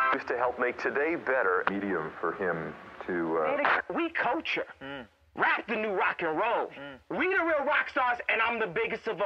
Just to help make today better. Medium for him to... We culture. Rap the new rock and roll. We the real rock stars, and I'm the biggest of all.